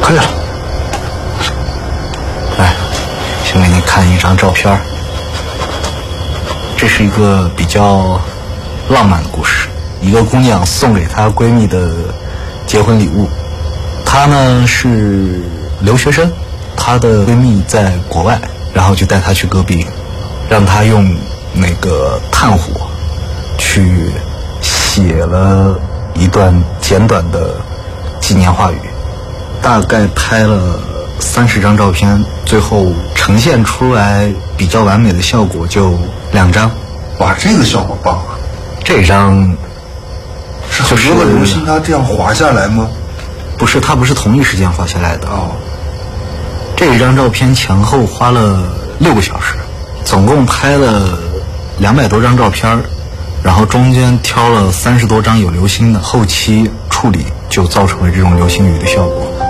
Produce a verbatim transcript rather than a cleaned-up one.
可以了。 来，先给你看一张照片。这是一个比较浪漫的故事，一个姑娘送给她闺蜜的结婚礼物。她呢是留学生，她的闺蜜在国外，然后就带她去戈壁，让她用那个炭火去写了一段简短的纪念话语，大概拍了三十张照片，最后呈现出来比较完美的效果就两张。 哇，这个效果棒啊！ 这张是很多个流星它这样滑下来吗？ 不是，它不是同一时间滑下来的。 哦， 这一张照片前后花了六个小时，总共拍了两百多张照片，然后中间挑了三十多张有流星的，后期处理就造成了这种流星雨的效果。